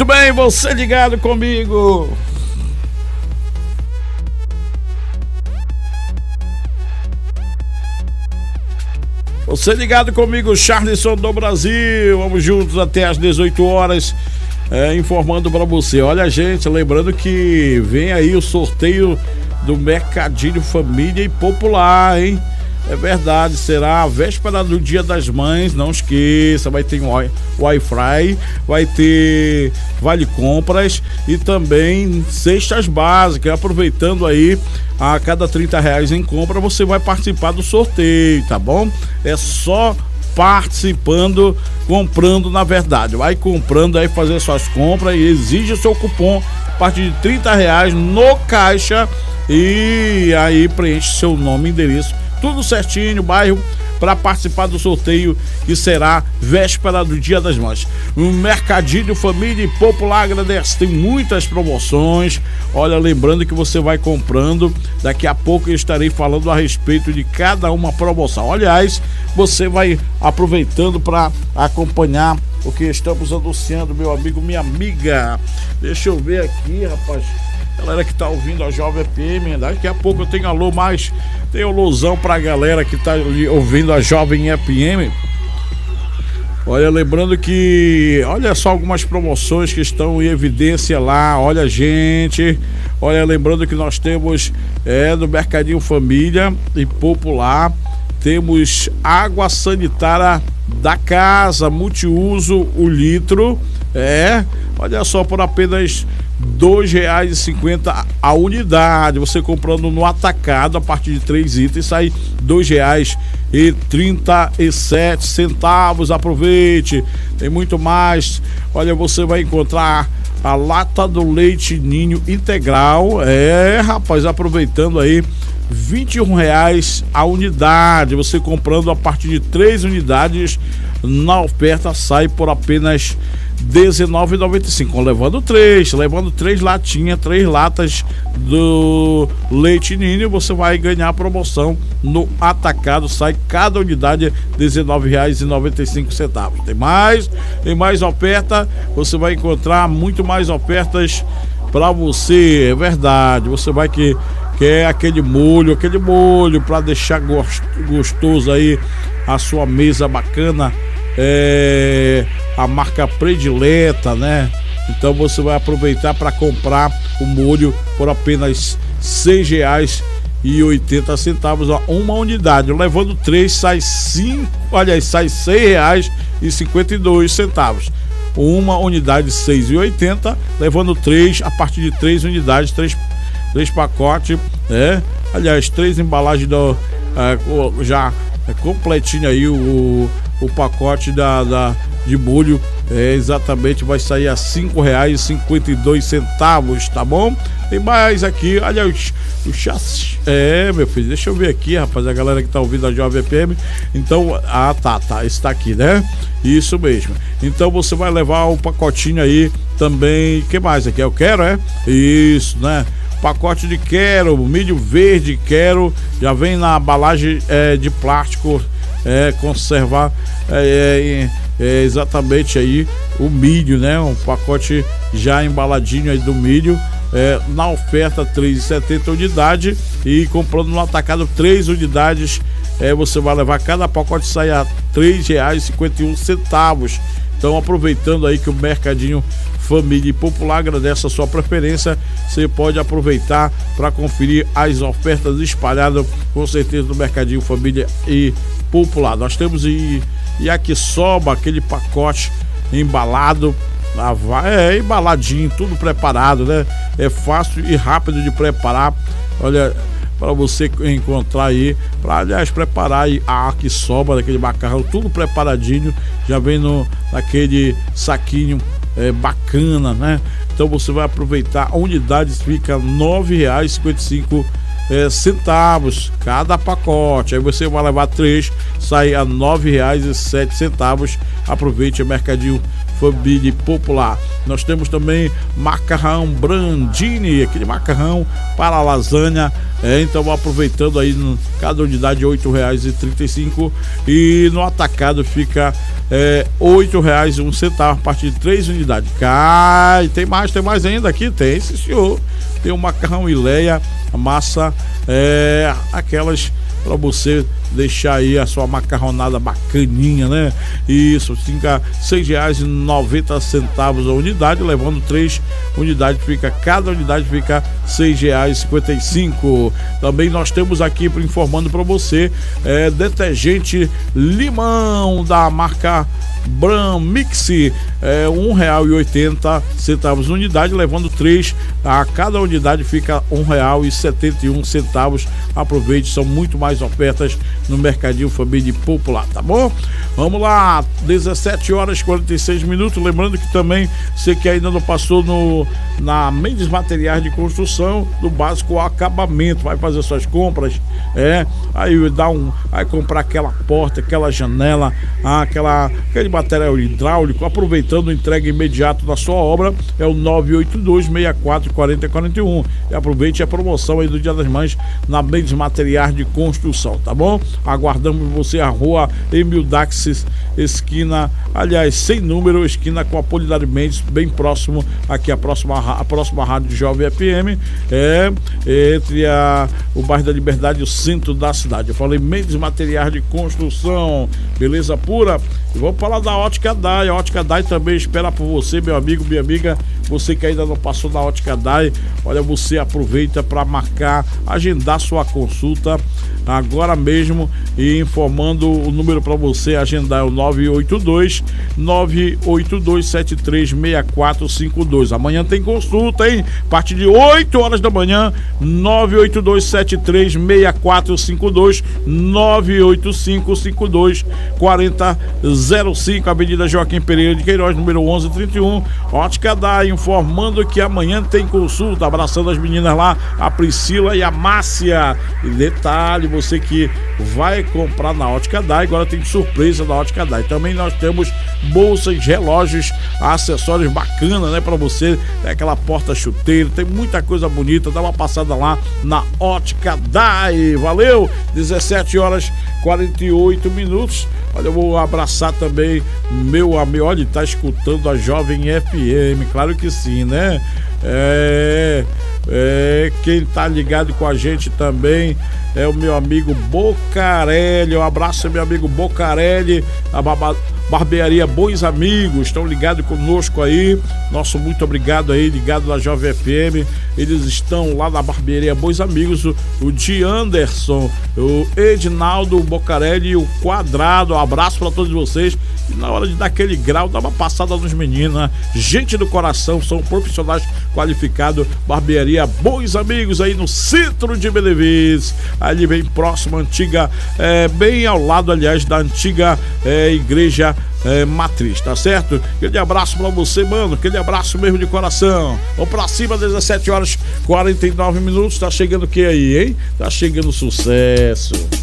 Muito bem, você ligado comigo. Você ligado comigo, Charleson do Brasil. Vamos juntos até às 18 horas, informando para você. Olha, gente, lembrando que vem aí o sorteio do Mercadinho Família e Popular, hein? É verdade, será a véspera do Dia das Mães, não esqueça, vai ter Wi-Fi, vai ter vale compras e também cestas básicas. Aproveitando aí, a cada R$30 em compra você vai participar do sorteio, tá bom? É só participando, comprando, na verdade, vai comprando aí, fazer suas compras e exige o seu cupom a partir de R$30 no caixa e aí preenche seu nome e endereço, tudo certinho, bairro, para participar do sorteio que será véspera do Dia das Mães. O Mercadinho Família e Popular agradece, tem muitas promoções. Olha, lembrando que você vai comprando, daqui a pouco eu estarei falando a respeito de cada uma promoção. Aliás, você vai aproveitando para acompanhar o que estamos anunciando, meu amigo, minha amiga. Deixa eu ver aqui, rapaz. Galera que tá ouvindo a Jovem FM, daqui a pouco eu tenho alô, mas tem alôzão pra galera que tá ouvindo a Jovem FM. Olha, lembrando que, olha só algumas promoções que estão em evidência lá, olha, gente. Olha, lembrando que nós temos no Mercadinho Família e Popular, temos água sanitária da casa, multiuso, o litro, olha só, por apenas R$2,50 a unidade. Você comprando no atacado a partir de 3 itens sai R$2,37. Aproveite, tem muito mais. Olha, você vai encontrar a lata do leite Ninho integral, rapaz, aproveitando aí, R$21 a unidade. Você comprando a partir de 3 unidades na oferta sai por apenas R$19,95, levando 3 latinhas, 3 latas do leite Ninho, você vai ganhar a promoção no atacado, sai cada unidade R$19,95. Tem mais oferta, você vai encontrar muito mais ofertas para você, é verdade. Você vai quer aquele molho para deixar gostoso aí a sua mesa bacana, a marca predileta, né? Então você vai aproveitar para comprar o molho por apenas R$6,80, uma unidade. Levando 3 sai R$6,52. Uma unidade R$6,80, levando 3 a partir de 3 unidades, 3 pacotes, aliás, 3 embalagens já completinho aí o pacote de molho, exatamente, vai sair a R$5,52, tá bom? Tem mais aqui, aliás, o chassi, meu filho, deixa eu ver aqui, rapaz, a galera que tá ouvindo a Jovem FM, então, tá, está aqui, né? Isso mesmo, então você vai levar o pacotinho aí também, que mais aqui? Eu quero, isso, né? Pacote de quero, milho verde quero, já vem na embalagem de plástico, conservar exatamente aí o milho, né? Um pacote já embaladinho aí do milho, na oferta R$3,70 unidade, e comprando no atacado 3 unidades, você vai levar, cada pacote sai a R$3,51. Então, aproveitando aí que o Mercadinho Família e Popular agradece a sua preferência, você pode aproveitar para conferir as ofertas espalhadas, com certeza, no Mercadinho Família e Popular. Nós temos yakisoba, aquele pacote embalado, embaladinho, tudo preparado, né? É fácil e rápido de preparar. Olha, para você encontrar aí, para, aliás, preparar aí a yakisoba, daquele macarrão, tudo preparadinho, já vem naquele saquinho bacana, né? Então você vai aproveitar, a unidade fica R$9,55 cada pacote. Aí você vai levar 3, sai a R$9,07. Aproveite o Mercadinho Família Popular. Nós temos também macarrão Brandini, aquele macarrão para lasanha. Então aproveitando aí, cada unidade R$ 8,35 e no atacado fica R$ 8,01 a partir de 3 unidades. Cai, tem mais ainda aqui? Tem, sim, senhor. Tem o macarrão Ileia, a massa, aquelas para você deixar aí a sua macarronada bacaninha, né? Isso, fica R$ 6,90 a unidade, levando 3 unidades, cada unidade fica R$ 6,55. Também nós temos aqui, informando para você, detergente limão da marca Bramix, R$ 1,80 unidade, levando 3, a cada unidade fica R$ 1,71. Aproveite, são muito mais ofertas no Mercadinho Família Popular, tá bom? Vamos lá, 17h46. Lembrando que também você que ainda não passou na Mendes Materiais de Construção, do básico ao acabamento, vai fazer suas compras, aí vai comprar aquela porta, aquela janela, aquele material hidráulico, aproveitando entrega imediato da sua obra, é o 982-64-4041. E aproveite a promoção aí do Dia das Mães na Mendes Materiais de Construção, tá bom? Aguardamos você, a rua Emil Daxis, esquina, sem número, esquina com a Apolinário Mendes, bem próximo aqui, a próxima rádio Jovem FM, entre o bairro da Liberdade e o centro da cidade. Eu falei Mendes Materiais de Construção, beleza pura? E vamos falar da Ótica Dai. A Ótica Dai também espera por você, meu amigo, minha amiga. Você que ainda não passou na Ótica Dai, olha, você aproveita para marcar, agendar sua consulta agora mesmo, e informando o número para você agendar é o 982-736452. Amanhã tem consulta, hein? A partir de 8 horas da manhã, 982-736452, 98552-4005, Avenida Joaquim Pereira de Queiroz, número 1131. Ótica Dai, informando que amanhã tem consulta, abraçando as meninas lá, a Priscila e a Márcia. E detalhe, você que vai comprar na Ótica Dai, agora tem surpresa na Ótica Dai. Também nós temos bolsas, relógios, acessórios bacanas, né, para você, aquela porta-chuteira, tem muita coisa bonita. Dá uma passada lá na Ótica Dai. Valeu! 17h48. Olha, eu vou abraçar também meu amigo, olha, tá escutando a Jovem FM, claro que sim, né? Quem tá ligado com a gente também é o meu amigo Bocarelli. Um abraço, meu amigo Bocarelli, a Barbearia Bons Amigos, estão ligados conosco aí. Nosso muito obrigado aí, ligado na Jovem FM. Eles estão lá na Barbearia Bons Amigos, o Di Anderson, o Edinaldo, o Bocarelli e o Quadrado. Um abraço para todos vocês. E na hora de dar aquele grau, dá uma passada nos meninos, né? Gente do coração, são profissionais qualificados. Barbearia Bons Amigos aí no centro de Benevides, ali bem próximo, antiga, bem ao lado, aliás, da antiga igreja matriz, tá certo? Aquele abraço pra você, mano, aquele abraço mesmo de coração. Vamos pra cima, 17h49. Tá chegando o que aí, hein? Tá chegando sucesso.